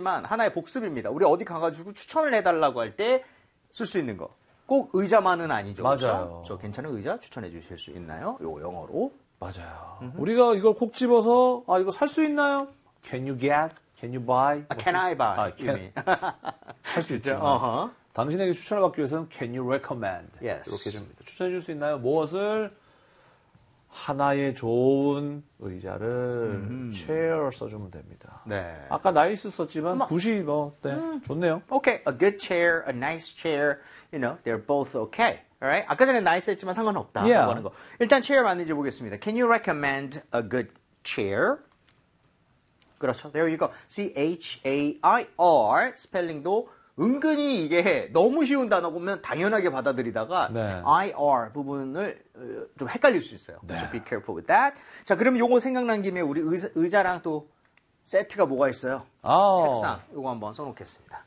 하지만 하나의 복습입니다. 우리 어디 가가지고 추천을 해달라고 할 때 쓸 수 있는 거. 꼭 의자만은 아니죠. 맞아요. 그렇죠? 저 괜찮은 의자 추천해 주실 수 있나요? 요거 영어로. 맞아요. 우리가 이걸 콕 집어서 이거 살 수 있나요? Can you get? Can you buy? Can I buy? 할 수 있죠. 당신에게 추천을 받기 위해서는 Can you recommend? Yes. 이렇게 좀 추천해 줄 수 있나요? 무엇을? 하나의 좋은 의자를 chair 써주면 됩니다. 네. 아까 nice 썼지만 굿이 좋네요. Okay, a good chair, a nice chair, they're both okay. Alright? 아까 전에 nice 했지만 상관없다. Yeah. 하는 거. 일단 chair 맞는지 보겠습니다. Can you recommend a good chair? 그렇죠. There you go. C-H-A-I-R 스펠링도 은근히 이게 너무 쉬운 단어 보면 당연하게 받아들이다가 네. IR 부분을 좀 헷갈릴 수 있어요. 네. So be careful with that. 자, 그러면 요거 생각난 김에 우리 의자랑 또 세트가 뭐가 있어요? 책상. 요거 한번 써놓겠습니다.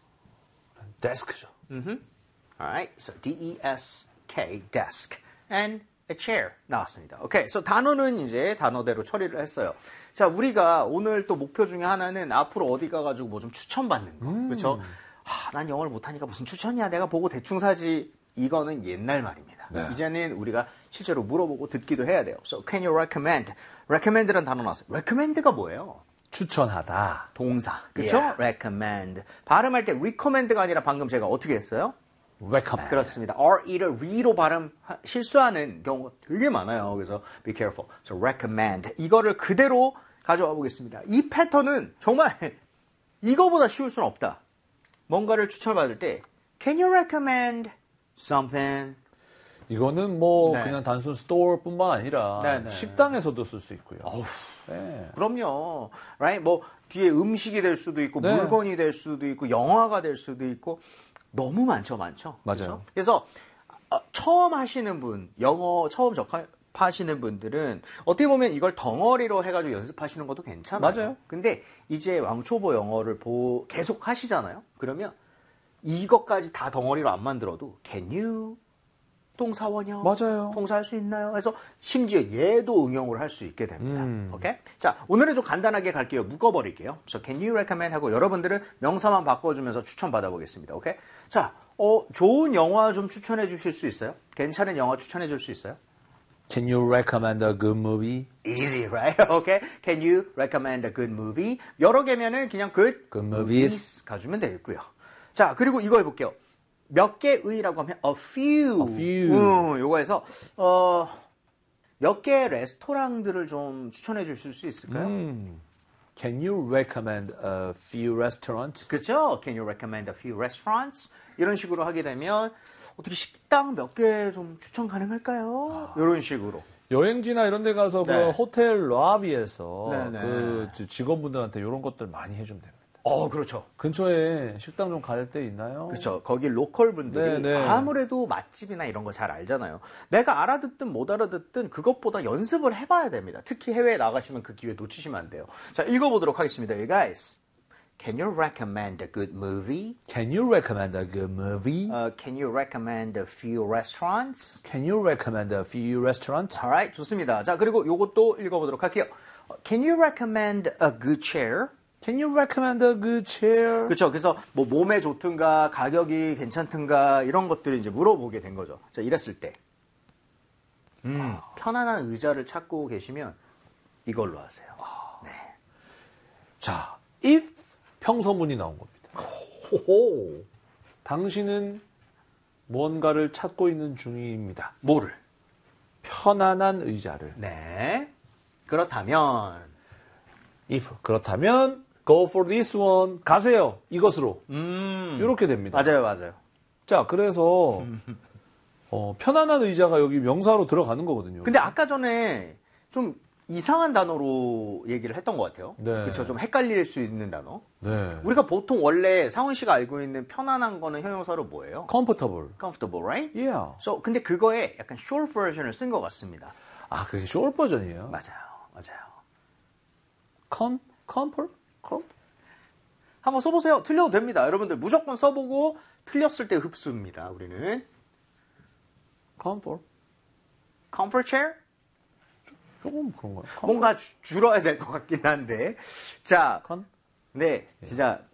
desk죠. Alright, so D-E-S-K, desk, and a chair 나왔습니다. 오케이, so 단어는 이제 단어대로 처리를 했어요. 자, 우리가 오늘 또 목표 중에 하나는 앞으로 어디 가가지고 뭐 좀 추천받는 거, 그렇죠? 난 영어를 못하니까 무슨 추천이야? 내가 보고 대충 사지. 이거는 옛날 말입니다. 네. 이제는 우리가 실제로 물어보고 듣기도 해야 돼요. So, can you recommend? recommend라는 단어 나왔어요. recommend가 뭐예요? 추천하다. 동사, 그렇죠? Yeah. recommend. 발음할 때 recommend가 아니라 방금 제가 어떻게 했어요? recommend. 그렇습니다. RE를 re로 실수하는 경우가 되게 많아요. 그래서 be careful. So recommend. 이거를 그대로 가져와 보겠습니다. 이 패턴은 정말 이거보다 쉬울 수는 없다. 뭔가를 추천받을 때 Can you recommend something? 이거는 네. 그냥 단순 스토어뿐만 아니라 네. 식당에서도 쓸 수 있고요. 네. 그럼요. Right? 뒤에 음식이 될 수도 있고 네. 물건이 될 수도 있고 영화가 될 수도 있고 너무 많죠. 맞아요. 그렇죠? 그래서 처음 하시는 분, 영어 처음 접하시는 분들은 어떻게 보면 이걸 덩어리로 해가지고 연습하시는 것도 괜찮아요. 맞아요. 근데 이제 왕초보 영어를 계속 하시잖아요. 그러면 이것까지 다 덩어리로 안 만들어도 can you 동사원형 맞아요. 동사할 수 있나요? 그래서 심지어 얘도 응용을 할 수 있게 됩니다. 오케이? 자, 오늘은 좀 간단하게 갈게요. 묶어버릴게요. So can you recommend 하고 여러분들은 명사만 바꿔주면서 추천 받아보겠습니다. 오케이? 자, 좋은 영화 좀 추천해 주실 수 있어요? 괜찮은 영화 추천해 줄 수 있어요? Can you recommend a good movie? Easy, right? Okay. Can you recommend a good movie? 여러 개면은 그냥 good movies 가주면 되겠고요. 자, 그리고 이거 해볼게요. 몇 개의라고 하면 a few. 요거에서 몇 개의 레스토랑들을 좀 추천해 주실 수 있을까요? Can you recommend a few restaurants? 그렇죠? Can you recommend a few restaurants? 이런 식으로 하게 되면 어떻게 식당 몇 개 좀 추천 가능할까요? 이런 식으로. 여행지나 이런 데 가서 네. 그 호텔 로비에서 네. 그 직원분들한테 이런 것들 많이 해주면 됩니다. 그렇죠. 근처에 식당 좀 갈 데 있나요? 그렇죠. 거기 로컬 분들이 네. 아무래도 맛집이나 이런 거 잘 알잖아요. 내가 알아듣든 못 알아듣든 그것보다 연습을 해봐야 됩니다. 특히 해외에 나가시면 그 기회 놓치시면 안 돼요. 자, 읽어보도록 하겠습니다. You guys, can you recommend a good movie? Can you recommend a good movie? Can you recommend a few restaurants? Can you recommend a few restaurants? Alright, 좋습니다. 자, 그리고 요것도 읽어보도록 할게요. Can you recommend a good chair? Can you recommend a good chair? 그렇죠. 그래서 뭐 몸에 좋든가 가격이 괜찮든가 이런 것들을 이제 물어보게 된 거죠. 자, 이랬을 때 편안한 의자를 찾고 계시면 이걸로 하세요. 네. 자, if 평서문이 나온 겁니다. 호호. 당신은 뭔가를 찾고 있는 중입니다. 뭐를? 편안한 의자를. 네. 그렇다면 If 그렇다면 go for this one. 가세요. 이것으로. 이렇게 됩니다. 맞아요. 자, 그래서 편안한 의자가 여기 명사로 들어가는 거거든요. 근데 아까 전에 좀 이상한 단어로 얘기를 했던 것 같아요. 네. 그렇죠. 좀 헷갈릴 수 있는 단어. 네. 우리가 보통 원래 상훈 씨가 알고 있는 편안한 거는 형용사로 뭐예요? comfortable. comfortable, right? Yeah. So, 근데 그거에 약간 short version을 쓴 것 같습니다. 아, 그게 short 버전이에요? 맞아요. comfort? 한번 써보세요. 틀려도 됩니다. 여러분들 무조건 써보고 틀렸을 때 흡수입니다. 우리는 comfort? comfort chair? 조금 그런가요? 뭔가 줄어야 될 것 같긴 한데. 자, 네, 진짜